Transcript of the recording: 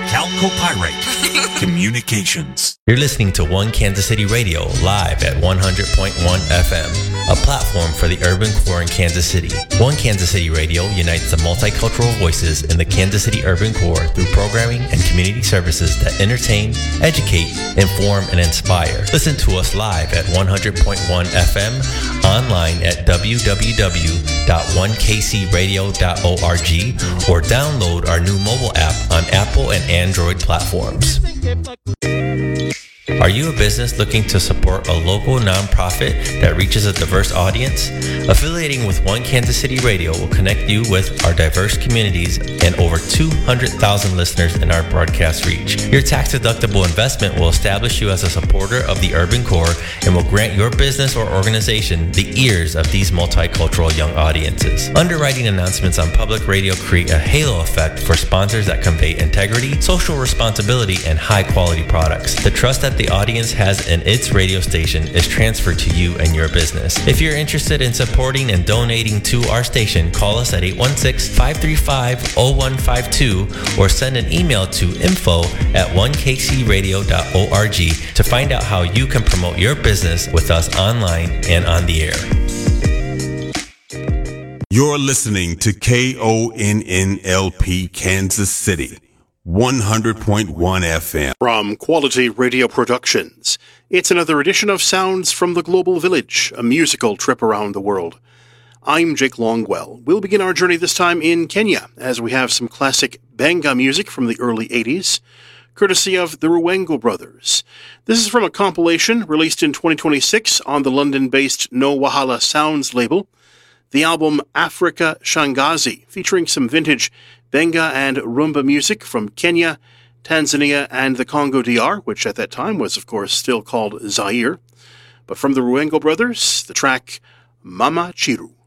Calcopyrite Communications. You're listening to One Kansas City Radio live at 100.1 FM, a platform for the urban core in Kansas City. One Kansas City Radio unites the multicultural voices in the Kansas City urban core through programming and community services that entertain, educate, inform, and inspire. Listen to us live at 100.1 FM, online at www.1kcradio.org, or download our new mobile app on Apple and Android platforms. Are you a business looking to support a local nonprofit that reaches a diverse audience? Affiliating with One Kansas City Radio will connect you with our diverse communities and over 200,000 listeners in our broadcast reach. Your tax-deductible investment will establish you as a supporter of the urban core and will grant your business or organization the ears of these multicultural young audiences. Underwriting announcements on public radio create a halo effect for sponsors that convey integrity, social responsibility, and high-quality products. The trust that the audience has in its radio station is transferred to you and your business. If you're interested in supporting and donating to our station, call us at 816-535-0152 or send an email to info@1kcradio.org to find out how you can promote your business with us online and on the air. You're listening to KONNLP Kansas City, 100.1 FM. From Quality Radio Productions, it's another edition of Sounds from the Global Village, a musical trip around the world. I'm Jake Longwell. We'll begin our journey this time in Kenya, as we have some classic benga music from the early 80s, courtesy of the Ruwengo Brothers. This is from a compilation released in 2026 on the London-based No Wahala Sounds label, the album Africa Shangazi, featuring some vintage benga and rumba music from Kenya, Tanzania, and the Congo DR, which at that time was, of course, still called Zaire. But from the Ruwengo Brothers, the track Mama Chiru.